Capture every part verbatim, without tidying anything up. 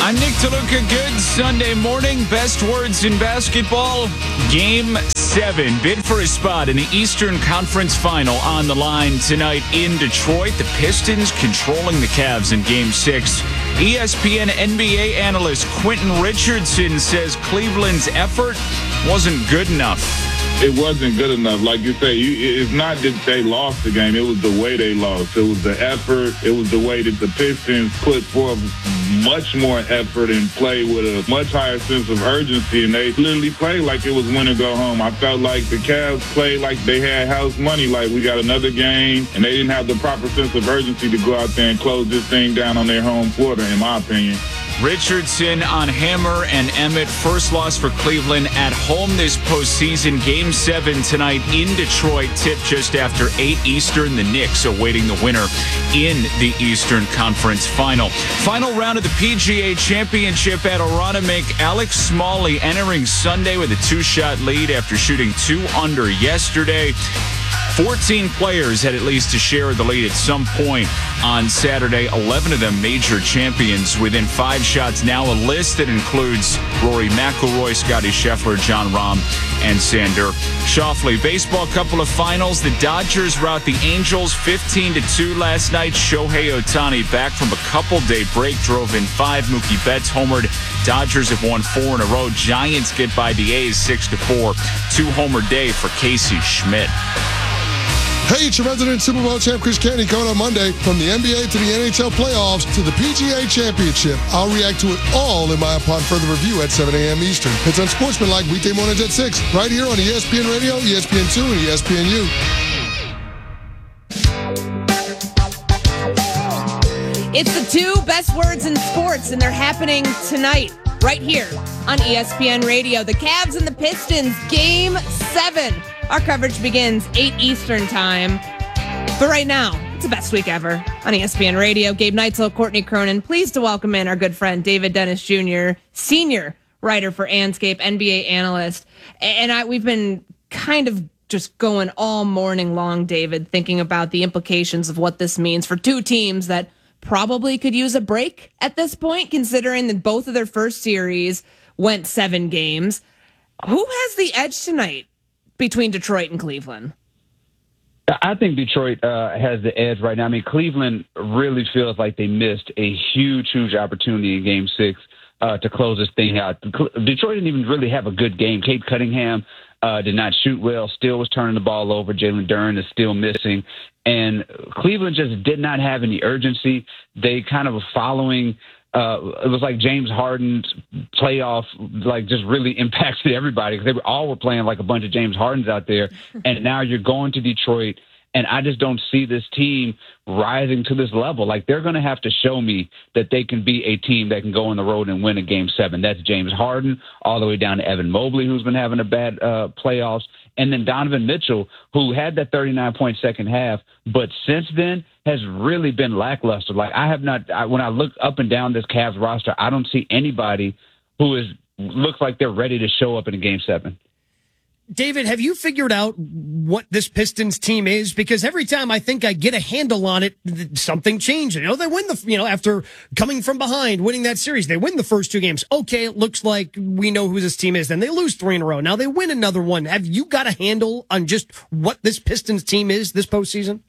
I'm Nick DeLuca. Good Sunday morning. Best words in basketball. Game seven. Bid for a spot in the Eastern Conference Final on the line tonight in Detroit. The Pistons controlling the Cavs in Game six. E S P N N B A analyst Quentin Richardson says Cleveland's effort wasn't good enough. It wasn't good enough. Like you say, you, it's not that they lost the game. It was the way they lost. It was the effort. It was the way that the Pistons put forth much more effort and play with a much higher sense of urgency. And they literally played like it was win or go home. I felt like the Cavs played like they had house money, like we got another game. And they didn't have the proper sense of urgency to go out there and close this thing down on their home quarter, in my opinion. Richardson on Hammer and Emmett. First loss for Cleveland at home this postseason. Game seven tonight in Detroit. Tip just after eight Eastern. The Knicks awaiting the winner in the Eastern Conference Final. Final round of the P G A Championship at Aronimink. Alex Smalley entering Sunday with a two-shot lead after shooting two under yesterday. fourteen players had at least a share of the lead at some point on Saturday. eleven of them major champions within five shots. Now a list that includes Rory McIlroy, Scottie Scheffler, Jon Rahm, and Xander Schauffele. Baseball, couple of finals. The Dodgers rout the Angels fifteen to two last night. Shohei Ohtani back from a couple-day break. Drove in five. Mookie Betts homered. Dodgers have won four in a row. Giants get by the A's six to four. Two-homer day for Casey Schmidt. Hey, it's your resident Super Bowl champ, Chris Canty, coming on Monday. From the N B A to the N H L playoffs to the P G A Championship. I'll react to it all in my upon further review at seven a.m. Eastern. It's Unsportsmanlike weekday mornings at six, right here on E S P N Radio, E S P N two, and E S P N U. It's the two best words in sports, and they're happening tonight, right here on E S P N Radio. The Cavs and the Pistons, Game seven. Our coverage begins eight Eastern time. But right now, it's the best week ever on E S P N Radio. Gabe Neitzel, Courtney Cronin. Pleased to welcome in our good friend David Dennis Junior, senior writer for Anscape, N B A analyst. And I, we've been kind of just going all morning long, David, thinking about the implications of what this means for two teams that probably could use a break at this point, considering that both of their first series went seven games. Who has the edge tonight between Detroit and Cleveland? I think Detroit uh, has the edge right now. I mean, Cleveland really feels like they missed a huge, huge opportunity in Game six uh, to close this thing out. Detroit didn't even really have a good game. Cade Cunningham uh, did not shoot well, still was turning the ball over. Jalen Duren is still missing. And Cleveland just did not have any urgency. They kind of were following Uh, it was like James Harden's playoff, like just really impacted everybody because they were all were playing like a bunch of James Hardens out there. And now you're going to Detroit, and I just don't see this team rising to this level. Like they're going to have to show me that they can be a team that can go on the road and win a game seven. That's James Harden all the way down to Evan Mobley, who's been having a bad uh, playoffs. And then Donovan Mitchell, who had that thirty-nine point second half, but since then has really been lackluster. Like I have not, I, when I look up and down this Cavs roster, I don't see anybody who is looks like they're ready to show up in a game seven. David, have you figured out what this Pistons team is? Because every time I think I get a handle on it, something changes. You know, they win the, you know, after coming from behind, winning that series, they win the first two games. Okay, it looks like we know who this team is. Then they lose three in a row. Now they win another one. Have you got a handle on just what this Pistons team is this postseason?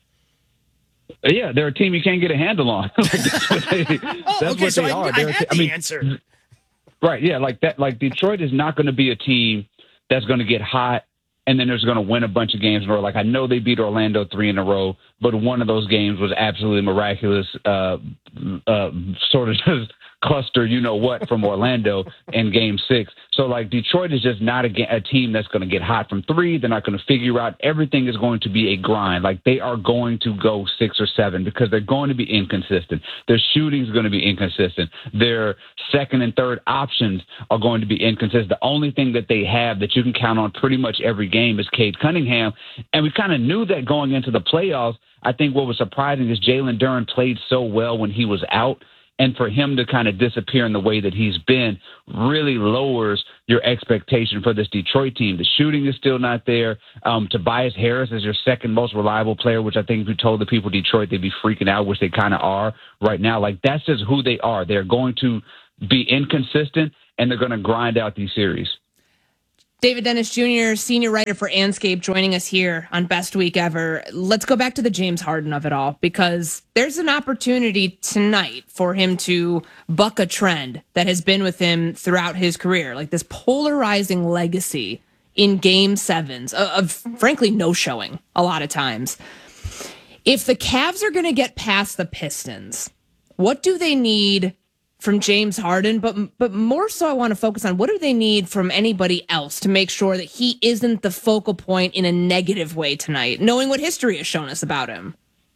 Yeah, they're a team you can't get a handle on. Like, that's what they, oh, that's okay, what so they I, are. I They're, have I the mean, answer. Right, yeah, like that. Like Detroit is not going to be a team that's going to get hot and then there's going to win a bunch of games in a row. Like I know they beat Orlando three in a row, but one of those games was absolutely miraculous, uh, uh, sort of just cluster, you know what, from Orlando in game six. So like Detroit is just not a, a team that's going to get hot from three. They're not going to figure out. Everything is going to be a grind. Like they are going to go six or seven because they're going to be inconsistent. Their shooting is going to be inconsistent. Their second and third options are going to be inconsistent. The only thing that they have that you can count on pretty much every game is Cade Cunningham. And we kind of knew that going into the playoffs. I think what was surprising is Jalen Duren played so well when he was out. And for him to kind of disappear in the way that he's been really lowers your expectation for this Detroit team. The shooting is still not there. Um, Tobias Harris is your second most reliable player, which I think if you told the people Detroit, they'd be freaking out, which they kind of are right now. Like, that's just who they are. They're going to be inconsistent, and they're going to grind out these series. David Dennis Junior, senior writer for Anscape, joining us here on Best Week Ever. Let's go back to the James Harden of it all, because there's an opportunity tonight for him to buck a trend that has been with him throughout his career, like this polarizing legacy in game sevens of, of frankly, no showing a lot of times. If the Cavs are going to get past the Pistons, what do they need from James Harden, but but more so I want to focus on what do they need from anybody else to make sure that he isn't the focal point in a negative way tonight, knowing what history has shown us about him?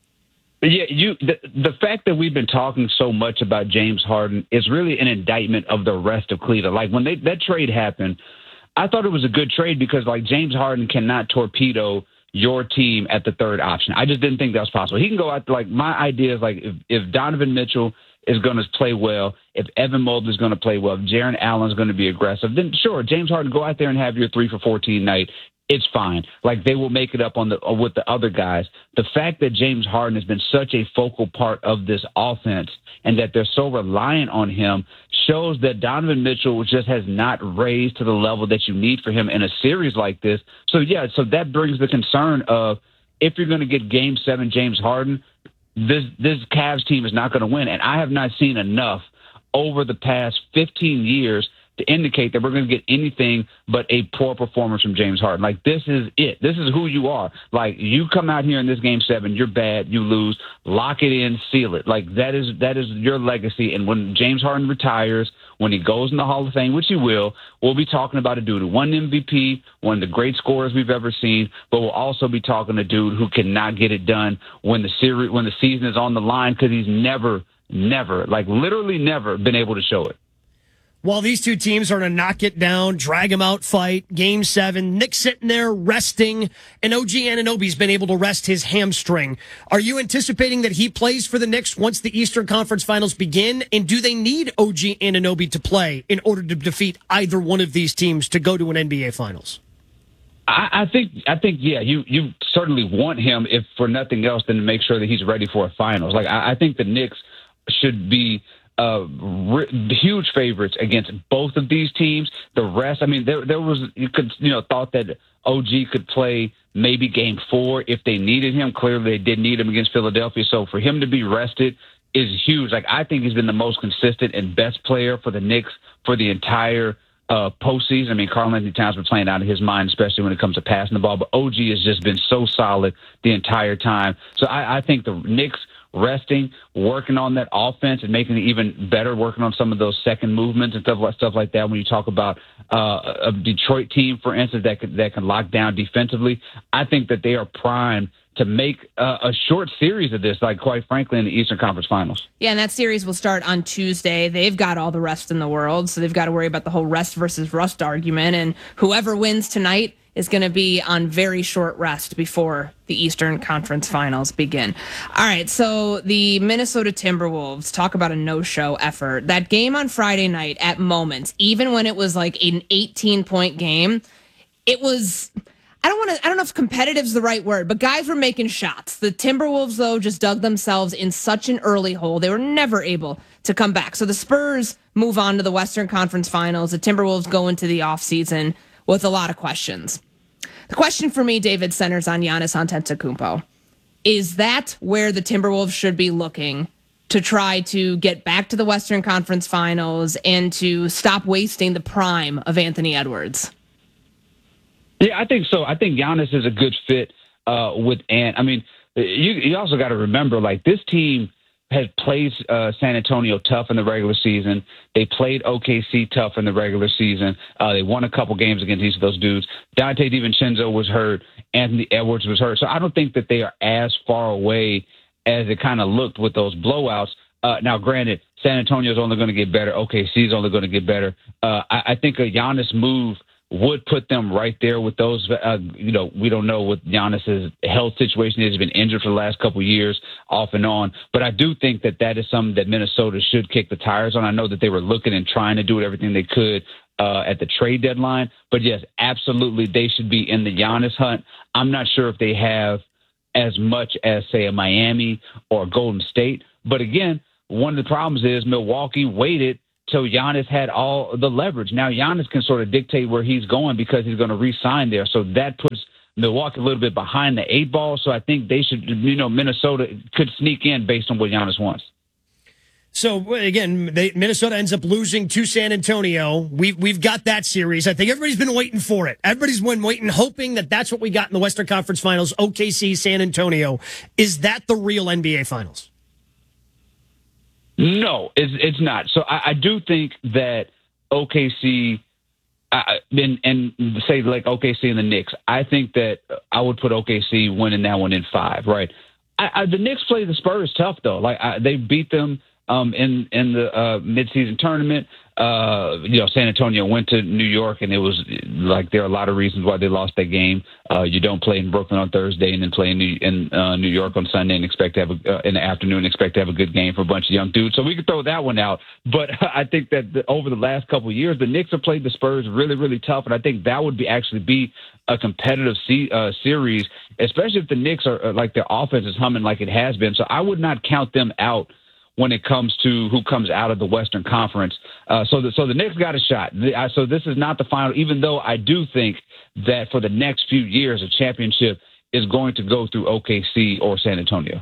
Yeah, you the, the fact that we've been talking so much about James Harden is really an indictment of the rest of Cleveland. Like, when they, that trade happened, I thought it was a good trade because, like, James Harden cannot torpedo your team at the third option. I just didn't think that was possible. He can go out, like, my idea is, like, if, if Donovan Mitchell is going to play well, if Evan Mobley is going to play well, if Jaren Allen is going to be aggressive, then sure, James Harden, go out there and have your three for fourteen night. It's fine. Like, they will make it up on the with the other guys. The fact that James Harden has been such a focal part of this offense and that they're so reliant on him shows that Donovan Mitchell just has not raised to the level that you need for him in a series like this. So, yeah, so that brings the concern of, if you're going to get game seven James Harden, This this Cavs team is not going to win, and I have not seen enough over the past fifteen years to indicate that we're going to get anything but a poor performance from James Harden. Like, this is it. This is who you are. Like, you come out here in this game seven, you're bad, you lose, lock it in, seal it. Like, that is that is your legacy. And when James Harden retires, when he goes in the Hall of Fame, which he will, we'll be talking about a dude who won M V P, one of the great scorers we've ever seen, but we'll also be talking a dude who cannot get it done when the series, when the season is on the line, because he's never, never, like literally never been able to show it. While these two teams are in a knock it down, drag them out fight, game seven, Nick's sitting there resting, and O G Anunoby's been able to rest his hamstring. Are you anticipating that he plays for the Knicks once the Eastern Conference Finals begin? And do they need O G Anunoby to play in order to defeat either one of these teams to go to an N B A Finals? I, I think, I think, yeah, you, you certainly want him, if for nothing else, than to make sure that he's ready for a finals. Like, I, I think the Knicks should be Uh, re- huge favorites against both of these teams. The rest, I mean, there there was you could you know thought that O G could play maybe game four if they needed him. Clearly, they did need him against Philadelphia. So for him to be rested is huge. Like, I think he's been the most consistent and best player for the Knicks for the entire uh, postseason. I mean, Karl-Anthony Towns been playing out of his mind, especially when it comes to passing the ball. But O G has just been so solid the entire time. So I, I think the Knicks resting, working on that offense and making it even better, working on some of those second movements and stuff like stuff like that. When you talk about uh, a Detroit team, for instance, that can, that can lock down defensively, I think that they are primed to make uh, a short series of this, like, quite frankly, in the Eastern Conference Finals. Yeah, and that series will start on Tuesday. They've got all the rest in the world, so they've got to worry about the whole rest versus rust argument, and whoever wins tonight is going to be on very short rest before the Eastern Conference Finals begin. All right, so the Minnesota Timberwolves, talk about a no-show effort. That game on Friday night, at moments, even when it was like an eighteen-point game, it was, I don't want to, I don't know if competitive is the right word, but guys were making shots. The Timberwolves, though, just dug themselves in such an early hole. They were never able to come back. So the Spurs move on to the Western Conference Finals. The Timberwolves go into the offseason with a lot of questions. The question for me, David, centers on Giannis Antetokounmpo. Is that where the Timberwolves should be looking to try to get back to the Western Conference Finals and to stop wasting the prime of Anthony Edwards? Yeah, I think so. I think Giannis is a good fit uh, with Ant. I mean, you, you also got to remember, like, this team has played uh, San Antonio tough in the regular season. They played O K C tough in the regular season. Uh, they won a couple games against each of those dudes. Dante DiVincenzo was hurt. Anthony Edwards was hurt. So I don't think that they are as far away as it kind of looked with those blowouts. Uh, now, granted, San Antonio is only going to get better. O K C is only going to get better. Uh, I, I think a Giannis move would put them right there with those. Uh, you know, we don't know what Giannis's health situation is. He's been injured for the last couple of years, off and on. But I do think that that is something that Minnesota should kick the tires on. I know that they were looking and trying to do everything they could uh, at the trade deadline. But, yes, absolutely, they should be in the Giannis hunt. I'm not sure if they have as much as, say, a Miami or Golden State. But, again, one of the problems is Milwaukee waited till Giannis had all the leverage. Now Giannis can sort of dictate where he's going because he's going to re-sign there. So that puts Milwaukee a little bit behind the eight ball. So I think they should, you know, Minnesota could sneak in based on what Giannis wants. So again, they, Minnesota ends up losing to San Antonio. We've we've got that series. I think everybody's been waiting for it. Everybody's been waiting, hoping that that's what we got in the Western Conference Finals. O K C, San Antonio. Is that the real N B A Finals? No, it's it's not. So I, I do think that O K C I, and, and say like O K C and the Knicks, I think that I would put O K C winning that one in five, right? I, I, the Knicks play the Spurs tough, though. Like I, they beat them um, in, in the uh, midseason tournament. Uh, you know, San Antonio went to New York, and it was like there are a lot of reasons why they lost that game. Uh, you don't play in Brooklyn on Thursday and then play in New, in, uh, New York on Sunday and expect to have a, uh, in the afternoon and expect to have a good game for a bunch of young dudes. So we could throw that one out. But I think that the, over the last couple of years, the Knicks have played the Spurs really, really tough, and I think that would be actually be a competitive se- uh, series, especially if the Knicks are uh, like their offense is humming like it has been. So I would not count them out when it comes to who comes out of the Western Conference. Uh, so, the, so the Knicks got a shot. The, uh, so this is not the final, even though I do think that for the next few years, a championship is going to go through O K C or San Antonio.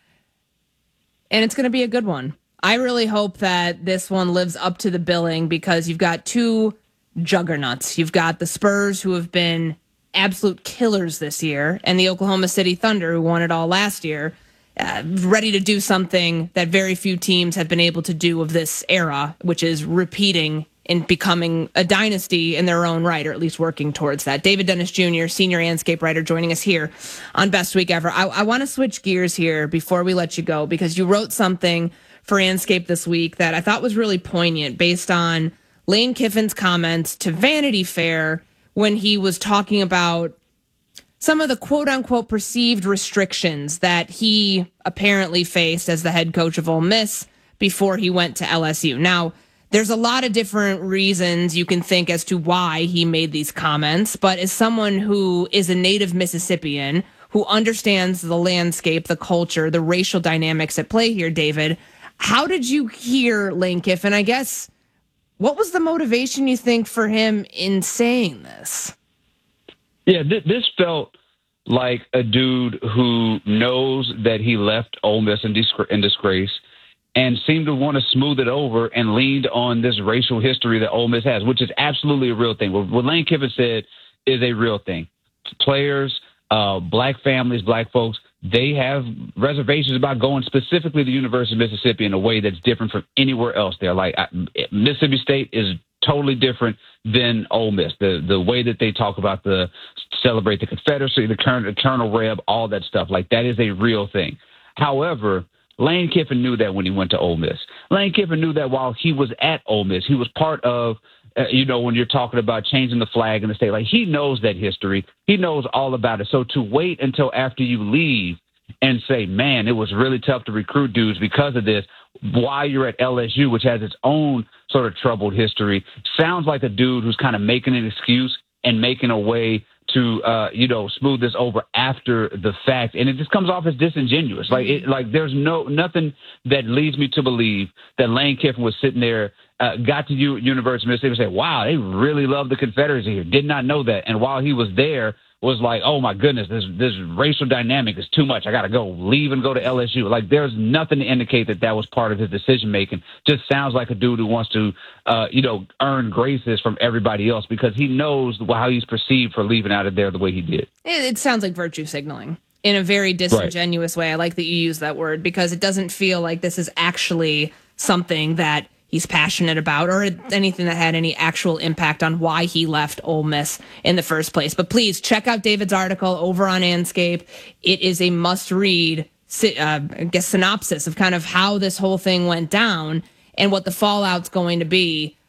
And it's going to be a good one. I really hope that this one lives up to the billing because you've got two juggernauts. You've got the Spurs, who have been absolute killers this year, and the Oklahoma City Thunder, who won it all last year. Uh, ready to do something that very few teams have been able to do of this era, which is repeating and becoming a dynasty in their own right, or at least working towards that. David Dennis Junior, senior Anscape writer, joining us here on Best Week Ever. I, I want to switch gears here before we let you go, because you wrote something for Anscape this week that I thought was really poignant based on Lane Kiffin's comments to Vanity Fair when he was talking about some of the quote-unquote perceived restrictions that he apparently faced as the head coach of Ole Miss before he went to L S U. Now, there's a lot of different reasons you can think as to why he made these comments, but as someone who is a native Mississippian, who understands the landscape, the culture, the racial dynamics at play here, David, how did you hear Lane Kiffin? I guess, what was the motivation, you think, for him in saying this? Yeah, th- this felt like a dude who knows that he left Ole Miss in, disgra- in disgrace and seemed to want to smooth it over and leaned on this racial history that Ole Miss has, which is absolutely a real thing. What, what Lane Kiffin said is a real thing. Players, uh, black families, black folks, they have reservations about going specifically to the University of Mississippi in a way that's different from anywhere else there. Like I, Mississippi State is totally different than Ole Miss. The the way that they talk about the celebrate the Confederacy, the current eternal reb, all that stuff, like that is a real thing. However, Lane Kiffin knew that when he went to Ole Miss. Lane Kiffin knew that while he was at Ole Miss, he was part of, uh, you know, when you're talking about changing the flag in the state, like he knows that history. He knows all about it. So to wait until after you leave and say, man, it was really tough to recruit dudes because of this, while you're at L S U, which has its own sort of troubled history, sounds like a dude who's kind of making an excuse and making a way to, uh, you know, smooth this over after the fact. And it just comes off as disingenuous. Like, it, like there's no nothing that leads me to believe that Lane Kiffin was sitting there, uh, got to U- University of Mississippi and said, wow, they really love the Confederacy here. Did not know that. And while he was there, was like, oh my goodness, this this racial dynamic is too much. I got to go leave and go to L S U. Like there's nothing to indicate that that was part of his decision making. Just sounds like a dude who wants to, uh, you know, earn graces from everybody else because he knows how he's perceived for leaving out of there the way he did. It, it sounds like virtue signaling in a very disingenuous right. way. I like that you use that word because it doesn't feel like this is actually something that he's passionate about or anything that had any actual impact on why he left Ole Miss in the first place. But please check out David's article over on Anscape. It is a must-read, uh, I guess, synopsis of kind of how this whole thing went down and what the fallout's going to be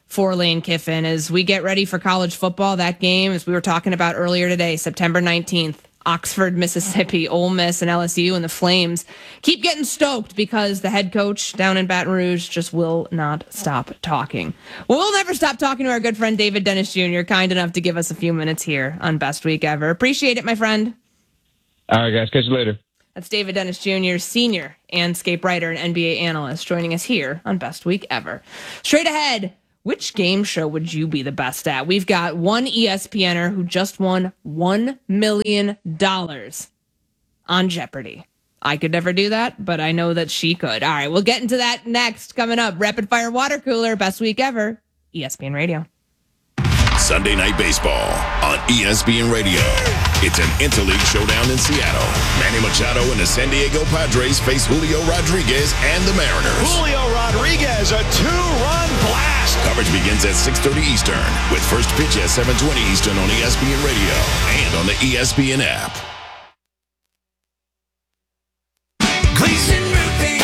for Lane Kiffin as we get ready for college football. That game, as we were talking about earlier today, September nineteenth, Oxford, Mississippi, Ole Miss, and L S U and the Flames keep getting stoked because the head coach down in Baton Rouge just will not stop talking. Well, we'll never stop talking to our good friend David Dennis Junior, kind enough to give us a few minutes here on Best Week Ever. Appreciate it, my friend. All right, guys. Catch you later. That's David Dennis Junior, senior Anscape writer and N B A analyst, joining us here on Best Week Ever. Straight ahead, which game show would you be the best at? We've got one E S P N er who just won one million dollars on Jeopardy. I could never do that, but I know that she could. All right, we'll get into that next. Coming up, Rapid Fire Water Cooler, Best Week Ever, E S P N Radio. Sunday Night Baseball on E S P N Radio. It's an interleague showdown in Seattle. Manny Machado and the San Diego Padres face Julio Rodriguez and the Mariners. Julio Rodriguez, a two-run blast. Coverage begins at six thirty Eastern with first pitch at seven twenty Eastern on E S P N Radio and on the E S P N app. Gleason Roofing.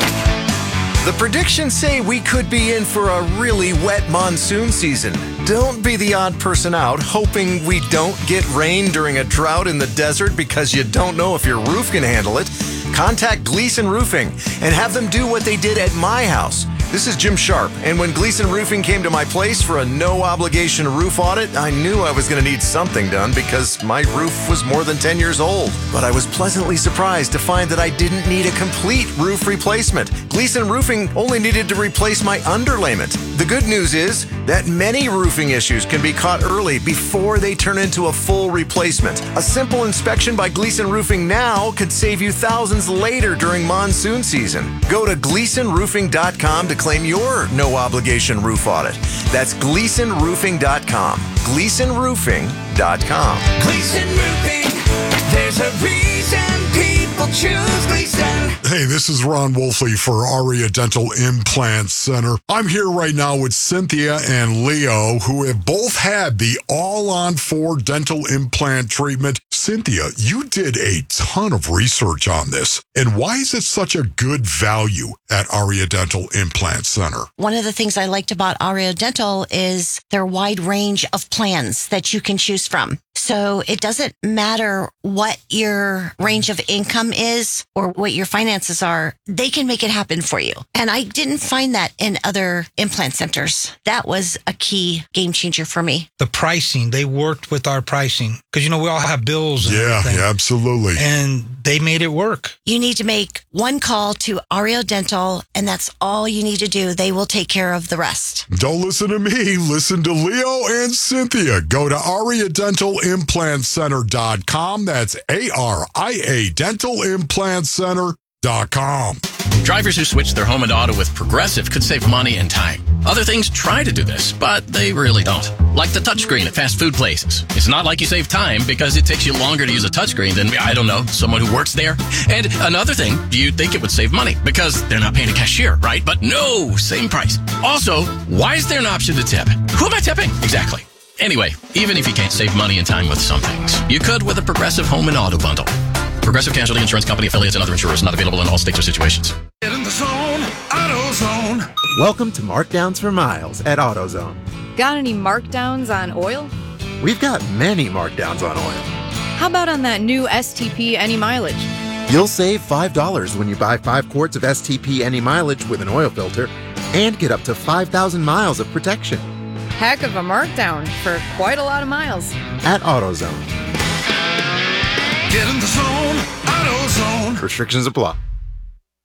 The predictions say we could be in for a really wet monsoon season. Don't be the odd person out hoping we don't get rain during a drought in the desert because you don't know if your roof can handle it. Contact Gleason Roofing and have them do what they did at my house. This is Jim Sharp, and when Gleason Roofing came to my place for a no-obligation roof audit, I knew I was going to need something done because my roof was more than ten years old. But I was pleasantly surprised to find that I didn't need a complete roof replacement. Gleason Roofing only needed to replace my underlayment. The good news is that many roofing issues can be caught early before they turn into a full replacement. A simple inspection by Gleason Roofing now could save you thousands later during monsoon season. Go to gleason roofing dot com to claim your no-obligation roof audit. That's gleason roofing dot com. gleason roofing dot com. Gleason Roofing. There's a reason people choose Gleason. Hey, this is Ron Wolfley for Aria Dental Implant Center. I'm here right now with Cynthia and Leo, who have both had the all-on-four dental implant treatment. Cynthia, you did a ton of research on this. And why is it such a good value at Aria Dental Implant Center? One of the things I liked about Aria Dental is their wide range of plans that you can choose from. So it doesn't matter what your range of income is or what your finances are, they can make it happen for you. And I didn't find that in other implant centers. That was a key game changer for me. The pricing, they worked with our pricing because, you know, we all have bills. And yeah, everything. yeah, absolutely. And they made it work. You need to make one call to Aria Dental, and that's all you need to do. They will take care of the rest. Don't listen to me. Listen to Leo and Cynthia. Go to aria dental implant center dot com. That's A R I A dental implant center dot com. Drivers who switch their home and auto with Progressive could save money and time. Other things try to do this, but they really don't. Like the touchscreen at fast food places. It's not like you save time because it takes you longer to use a touchscreen than, I don't know, someone who works there. And another thing, you'd think it would save money because they're not paying a cashier, right? But no, same price. Also, why is there an option to tip? Who am I tipping? Exactly. Anyway, even if you can't save money and time with some things, you could with a Progressive home and auto bundle. Progressive Casualty Insurance Company, affiliates, and other insurers not available in all states or situations. Get in the zone, AutoZone. Welcome to Markdowns for Miles at AutoZone. Got any markdowns on oil? We've got many markdowns on oil. How about on that new S T P Any Mileage? You'll save five dollars when you buy five quarts of S T P Any Mileage with an oil filter and get up to five thousand miles of protection. Heck of a markdown for quite a lot of miles. At AutoZone. Get in the zone, AutoZone. Restrictions apply.